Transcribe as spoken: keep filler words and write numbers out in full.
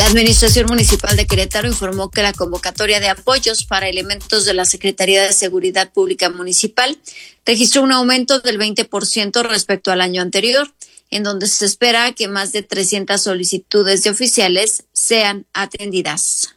La Administración Municipal de Querétaro informó que la convocatoria de apoyos para elementos de la Secretaría de Seguridad Pública Municipal registró un aumento del veinte por ciento respecto al año anterior, en donde se espera que más de trescientas solicitudes de oficiales sean atendidas.